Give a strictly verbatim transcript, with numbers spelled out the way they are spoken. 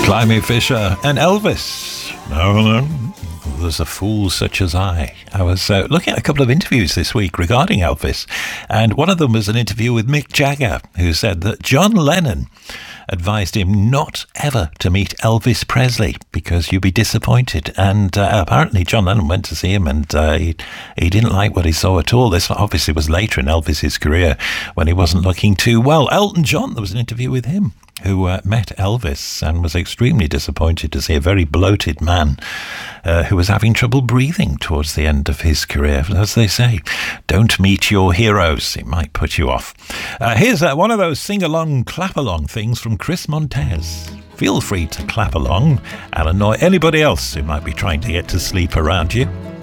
Climby Fisher and Elvis. No, no, there's a fool such as I. I was uh, looking at a couple of interviews this week regarding Elvis, and one of them was an interview with Mick Jagger, who said that John Lennon advised him not ever to meet Elvis Presley because you'd be disappointed. And uh, apparently John Lennon went to see him, and uh, he, he didn't like what he saw at all. This obviously was later in Elvis's career when he wasn't looking too well. Elton John, there was an interview with him, who uh, met Elvis and was extremely disappointed to see a very bloated man uh, who was having trouble breathing towards the end of his career. As they say, don't meet your heroes. It might put you off. Uh, here's uh, one of those sing-along, clap-along things from Chris Montez. Feel free to clap along and annoy anybody else who might be trying to get to sleep around you.